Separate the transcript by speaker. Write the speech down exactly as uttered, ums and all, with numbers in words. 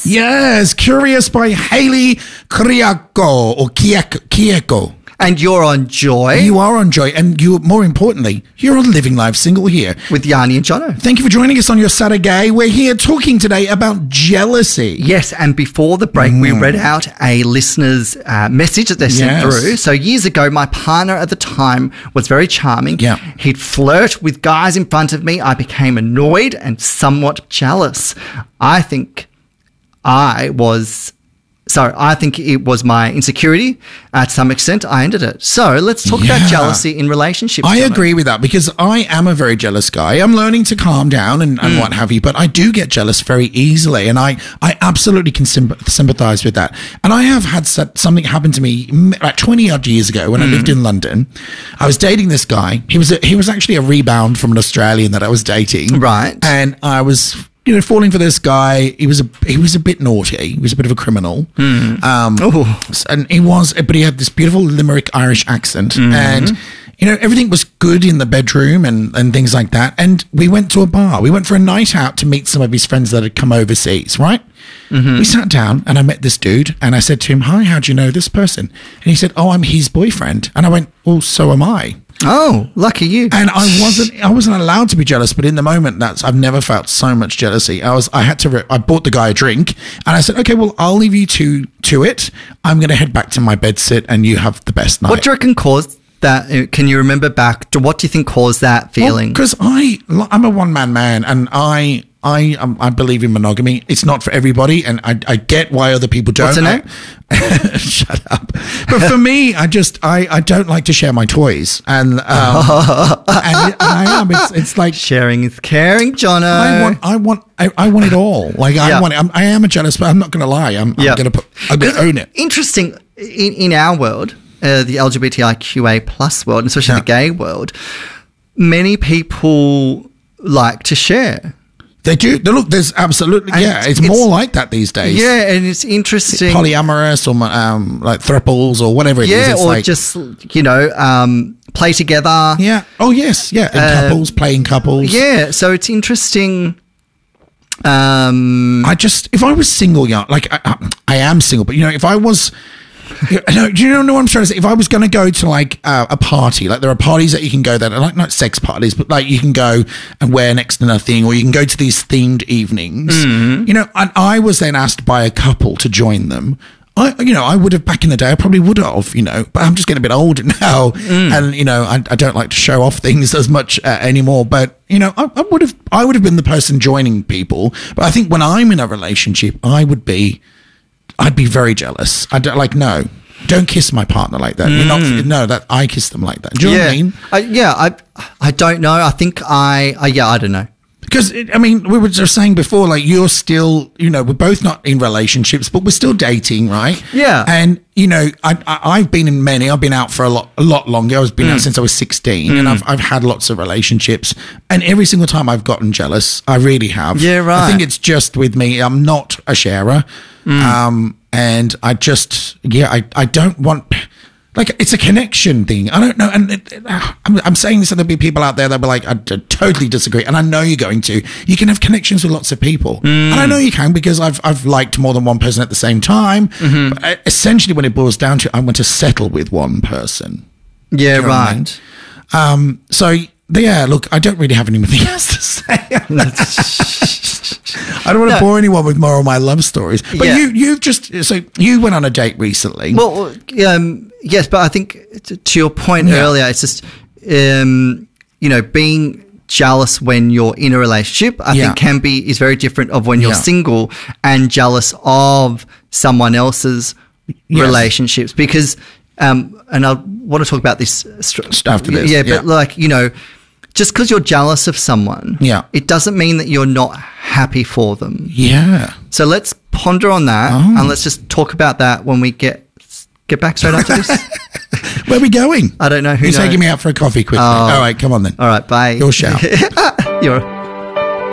Speaker 1: Yes, Curious by Hayley Kiyoko or Kiyoko. Kiyoko.
Speaker 2: And you're on Joy.
Speaker 1: You are on Joy, and you, more importantly, you're on Living Life Single here.
Speaker 2: With Yanni and Jono.
Speaker 1: Thank you for joining us on your Saturday. We're here talking today about jealousy.
Speaker 2: Yes, and before the break, mm. we read out a listener's uh, message that they sent yes. through. So years ago, my partner at the time was very charming.
Speaker 1: Yeah.
Speaker 2: He'd flirt with guys in front of me. I became annoyed and somewhat jealous. I think I was... So I think it was my insecurity. Uh, to some extent, I ended it. So let's talk yeah. about jealousy in relationships.
Speaker 1: I agree with that because I am a very jealous guy. I'm learning to calm down and, and mm. what have you, but I do get jealous very easily, and I, I absolutely can symp- sympathise with that. And I have had something happen to me about twenty odd years ago when mm. I lived in London. I was dating this guy. He was a, he was actually a rebound from an Australian that I was dating.
Speaker 2: Right.
Speaker 1: And I was... you know, falling for this guy. He was a he was a bit naughty. He was a bit of a criminal.
Speaker 2: Mm.
Speaker 1: Um,
Speaker 2: oh.
Speaker 1: and he was, but he had this beautiful Limerick Irish accent,
Speaker 2: mm-hmm.
Speaker 1: and you know everything was good in the bedroom and and things like that. And we went to a bar. We went for a night out to meet some of his friends that had come overseas. Right.
Speaker 2: Mm-hmm.
Speaker 1: We sat down and I met this dude and I said to him, "Hi, how do you know this person?" And he said, "Oh, I'm his boyfriend." And I went, "Well, so am I."
Speaker 2: Oh, lucky you.
Speaker 1: And I wasn't I wasn't allowed to be jealous, but in the moment that's I've never felt so much jealousy. I was I had to re- I bought the guy a drink and I said, "Okay, well, I'll leave you to to it. I'm going to head back to my bed sit and you have the best night."
Speaker 2: What do you reckon caused that? Can you remember back to what do you think caused that feeling?
Speaker 1: Because well, I I'm a one man man and I I um, I believe in monogamy. It's not for everybody, and I I get why other people don't.
Speaker 2: What's her name?
Speaker 1: I, shut up. But for me, I just I, I don't like to share my toys, and um, and I am. It's it's like
Speaker 2: sharing is caring, Jono.
Speaker 1: I want I want I, I want it all. Like I
Speaker 2: yeah.
Speaker 1: want it. I'm, I am a jealous, but I'm not going to lie. I'm,
Speaker 2: yeah.
Speaker 1: I'm going to put. I'm going to own it.
Speaker 2: Interesting in in our world, uh, the L G B T I Q A plus world, and especially yeah. the gay world. Many people like to share.
Speaker 1: They do. Look, there's absolutely, and yeah, it's, it's more like that these days.
Speaker 2: Yeah, and it's interesting.
Speaker 1: It's polyamorous or um, like thruples or whatever it
Speaker 2: yeah,
Speaker 1: is. Yeah,
Speaker 2: or
Speaker 1: like,
Speaker 2: just, you know, um, play together.
Speaker 1: Yeah. Oh, yes. Yeah. In uh, couples, playing couples.
Speaker 2: Yeah. So it's interesting. Um,
Speaker 1: I just, if I was single, young, like I, I am single, but, you know, if I was... You know, do you know what I'm trying to say? If I was going to go to like uh, a party, like there are parties that you can go that are like not sex parties, but like you can go and wear next to nothing, or you can go to these themed evenings.
Speaker 2: Mm-hmm.
Speaker 1: You know, and I was then asked by a couple to join them. I, you know, I would have back in the day. I probably would have, you know, but I'm just getting a bit older now,
Speaker 2: mm.
Speaker 1: and you know, I, I don't like to show off things as much uh, anymore. But you know, I, I would have, I would have been the person joining people. But I think when I'm in a relationship, I would be. I'd be very jealous. I don't like, no, don't kiss my partner like that.
Speaker 2: Mm.
Speaker 1: You're not, no, that I kiss them like that. Do you
Speaker 2: yeah.
Speaker 1: know what I mean?
Speaker 2: I, yeah, I, I don't know. I think I, I yeah, I don't know.
Speaker 1: Because, I mean, we were just saying before, like, you're still, you know, we're both not in relationships, but we're still dating, right?
Speaker 2: Yeah.
Speaker 1: And, you know, I, I, I've been in many. I've been out for a lot a lot longer. I've been mm. out since I was sixteen, mm. and I've I've had lots of relationships. And every single time I've gotten jealous, I really have.
Speaker 2: Yeah, right.
Speaker 1: I think it's just with me. I'm not a sharer. Mm. Um, and I just, yeah, I, I don't want... Like, it's a connection thing. I don't know. And it, it, I'm, I'm saying this, and there'll be people out there that will be like, I d- totally disagree. And I know you're going to. You can have connections with lots of people.
Speaker 2: Mm.
Speaker 1: And I know you can because I've I've liked more than one person at the same time.
Speaker 2: Mm-hmm.
Speaker 1: But essentially, when it boils down to it, I want to settle with one person.
Speaker 2: Yeah, right.
Speaker 1: I mean? Um. So, yeah, look, I don't really have anything else to say. I don't want to no. bore anyone with more of my love stories. But
Speaker 2: yeah.
Speaker 1: you, you've just, so you went on a date recently.
Speaker 2: Well, um, yes, but I think to, to your point yeah. earlier, it's just, um, you know, being jealous when you're in a relationship, I yeah. think can be, is very different of when you're yeah. single and jealous of someone else's yes. relationships. Because, um, and I want to talk about this
Speaker 1: st- after this.
Speaker 2: Yeah, but yeah. like, you know, just because you're jealous of someone,
Speaker 1: yeah.
Speaker 2: it doesn't mean that you're not happy for them.
Speaker 1: Yeah.
Speaker 2: So let's ponder on that, oh. and let's just talk about that when we get get back straight after this.
Speaker 1: Where are we going?
Speaker 2: I don't know. Who
Speaker 1: You're
Speaker 2: knows?
Speaker 1: taking me out for a coffee quickly.
Speaker 2: Oh.
Speaker 1: All right, come on then.
Speaker 2: All right, bye.
Speaker 1: Your shout.
Speaker 2: You're